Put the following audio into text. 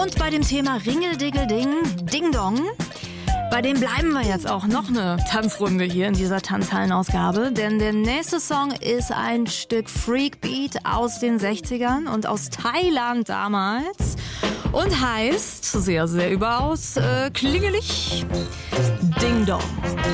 Und bei dem Thema Ringeldingelding, Ding Dong, bei dem bleiben wir jetzt auch noch eine Tanzrunde hier in dieser Tanzhallenausgabe, denn der nächste Song ist ein Stück Freakbeat aus den 60ern und aus Thailand damals und heißt sehr, sehr überaus klingelig Ding Dong.